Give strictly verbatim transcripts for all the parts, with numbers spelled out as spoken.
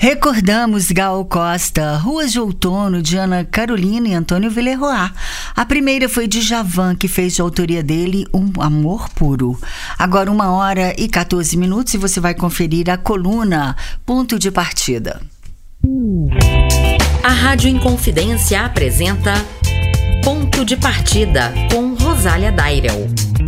Recordamos Gal Costa, Ruas de Outono, de Ana Carolina e Antônio Villerroy. A primeira foi de Djavan, que fez de autoria dele Um Amor Puro. Agora uma hora e quatorze minutos e você vai conferir a coluna Ponto de Partida. A Rádio Inconfidência apresenta Ponto de Partida com Rosália Dairel.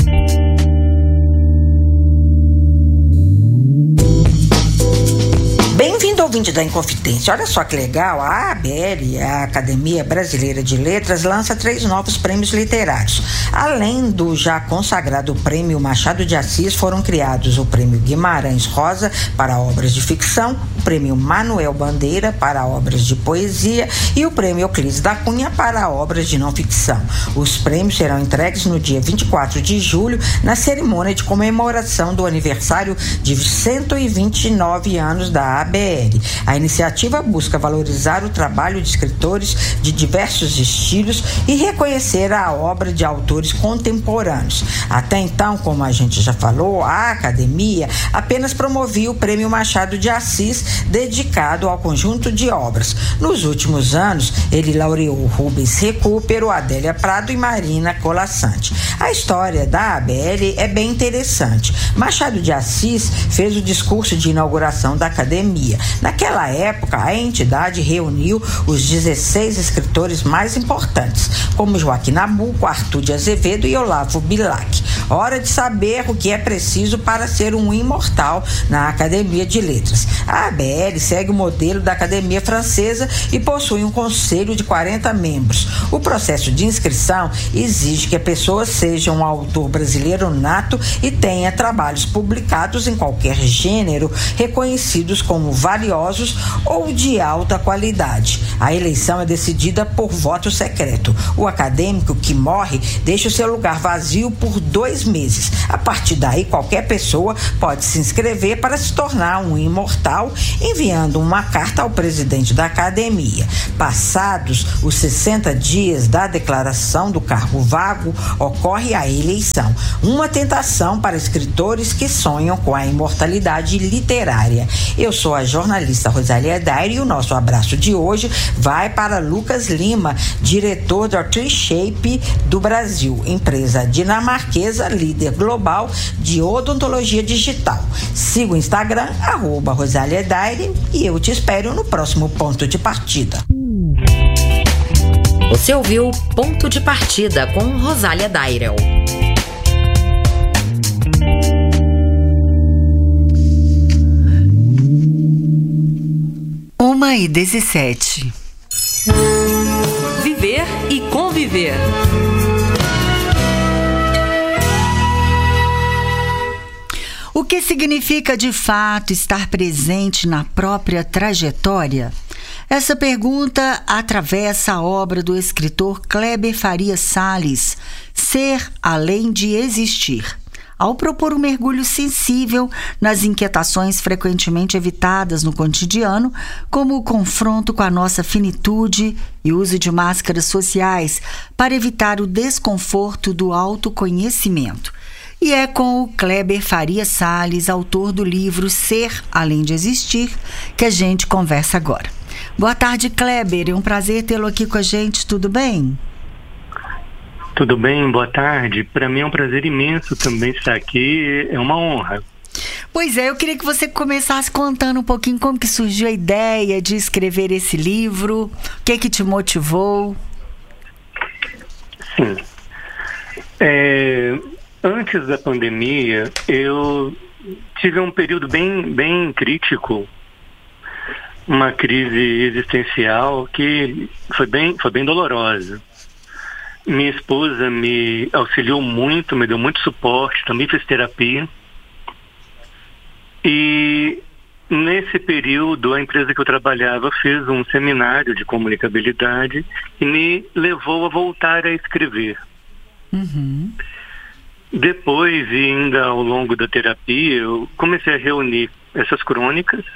Bem-vindo, ouvinte da Inconfidência. Olha só que legal, a A B L, a Academia Brasileira de Letras, lança três novos prêmios literários. Além do já consagrado Prêmio Machado de Assis, foram criados o Prêmio Guimarães Rosa para obras de ficção, o Prêmio Manuel Bandeira para obras de poesia e o Prêmio Euclides da Cunha para obras de não ficção. Os prêmios serão entregues no dia vinte e quatro de julho, na cerimônia de comemoração do aniversário de cento e vinte e nove anos da A B L. A iniciativa busca valorizar o trabalho de escritores de diversos estilos e reconhecer a obra de autores contemporâneos. Até então, como a gente já falou, a Academia apenas promovia o Prêmio Machado de Assis, dedicado ao conjunto de obras. Nos últimos anos, ele laureou Rubens Recupero, Adélia Prado e Marina Colasanti. A história da A B L é bem interessante. Machado de Assis fez o discurso de inauguração da Academia. Naquela época, a entidade reuniu os dezesseis escritores mais importantes, como Joaquim Nabuco, Arthur de Azevedo e Olavo Bilac. Hora de saber o que é preciso para ser um imortal na Academia de Letras. A A B L segue o modelo da Academia Francesa e possui um conselho de quarenta membros. O processo de inscrição exige que a pessoa seja um autor brasileiro nato e tenha trabalhos publicados em qualquer gênero, reconhecidos como valiosos ou de alta qualidade. A eleição é decidida por voto secreto. O acadêmico que morre deixa o seu lugar vazio por dois meses. A partir daí, qualquer pessoa pode se inscrever para se tornar um imortal, enviando uma carta ao presidente da academia. Passados os sessenta dias da declaração do cargo vago, ocorre a eleição. Uma tentação para escritores que sonham com a imortalidade literária. Eu sou a jornalista Rosália Dairel e o nosso abraço de hoje vai para Lucas Lima, diretor da Trishape do Brasil, empresa dinamarquesa líder global de odontologia digital. Siga o Instagram, arroba Rosália Dairel, e eu te espero no próximo Ponto de Partida. Você ouviu Ponto de Partida com Rosália Dairel. Uma e dezessete. Viver e conviver. O que significa de fato estar presente na própria trajetória? Essa pergunta atravessa a obra do escritor Kleber Farias Salles, Ser Além de Existir, ao propor um mergulho sensível nas inquietações frequentemente evitadas no cotidiano, como o confronto com a nossa finitude e o uso de máscaras sociais para evitar o desconforto do autoconhecimento. E é com o Kleber Farias Salles, autor do livro Ser Além de Existir, que a gente conversa agora. Boa tarde, Kleber. É um prazer tê-lo aqui com a gente. Tudo bem? Tudo bem, boa tarde. Para mim é um prazer imenso também estar aqui, é uma honra. Pois é, eu queria que você começasse contando um pouquinho como que surgiu a ideia de escrever esse livro, o que que te motivou? Sim. É, antes da pandemia, eu tive um período bem, bem crítico, uma crise existencial que foi bem, foi bem dolorosa. Minha esposa me auxiliou muito, me deu muito suporte, também fiz terapia. E nesse período, a empresa que eu trabalhava fez um seminário de comunicabilidade e me levou a voltar a escrever. Uhum. Depois, e ainda ao longo da terapia, eu comecei a reunir essas crônicas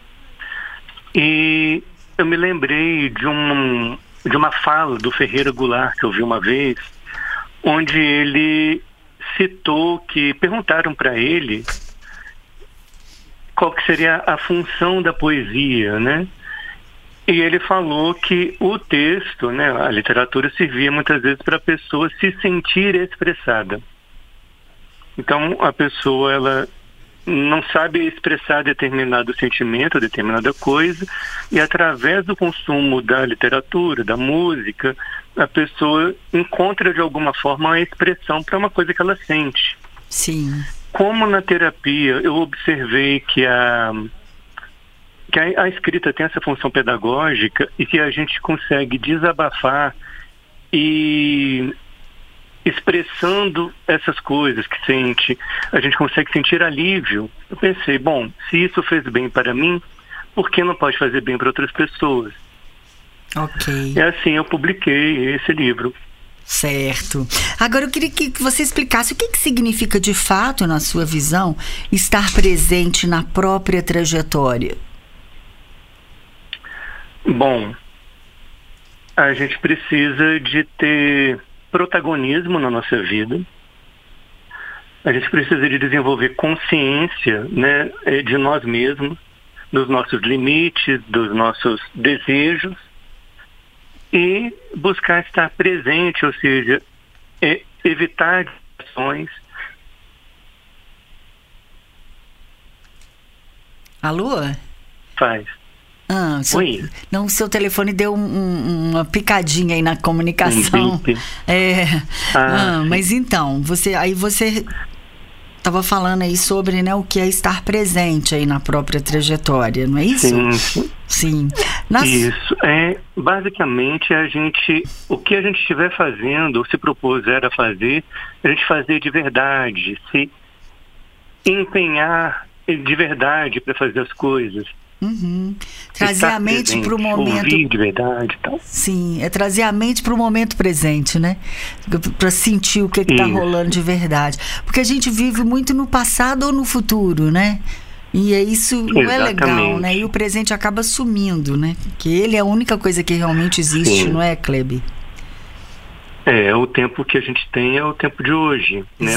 e eu me lembrei de um... de uma fala do Ferreira Goulart que eu vi uma vez, onde ele citou que perguntaram para ele qual que seria a função da poesia, né? E ele falou que o texto, né, a literatura servia muitas vezes para a pessoa se sentir expressada. Então, a pessoa, ela não sabe expressar determinado sentimento, determinada coisa, e através do consumo da literatura, da música, a pessoa encontra de alguma forma uma expressão para uma coisa que ela sente. Sim. Como na terapia eu observei que a que a, a escrita tem essa função pedagógica e que a gente consegue desabafar e expressando essas coisas que sente, a gente consegue sentir alívio. Eu pensei, bom, se isso fez bem para mim, por que não pode fazer bem para outras pessoas? Ok. E assim eu publiquei esse livro. Certo. Agora eu queria que você explicasse o que, que significa de fato, na sua visão, estar presente na própria trajetória. Bom, a gente precisa de ter protagonismo na nossa vida. A gente precisa de desenvolver consciência, né, de nós mesmos, dos nossos limites, dos nossos desejos e buscar estar presente, ou seja, é, evitar distrações. Alô? Faz. Ah, seu, Oi. Não, o seu telefone deu um, um, uma picadinha aí na comunicação. Um bip. É. Ah, ah, mas então, você, aí você estava falando aí sobre, né, o que é estar presente aí na própria trajetória, não é isso? Sim, sim. Sim. Nas... Isso. É, basicamente, a gente, o que a gente estiver fazendo, ou se propuser a fazer, a gente fazer de verdade, se empenhar de verdade para fazer as coisas. Uhum. Trazer a mente para o momento. Ouvir de verdade, tal. Sim, é trazer a mente para o momento presente, né? Para sentir o que está rolando de verdade. Porque a gente vive muito no passado ou no futuro, né? E é isso não é legal, né? E o presente acaba sumindo, né? Que ele é a única coisa que realmente existe, Sim. não é, Kleber? É, o tempo que a gente tem é o tempo de hoje, né?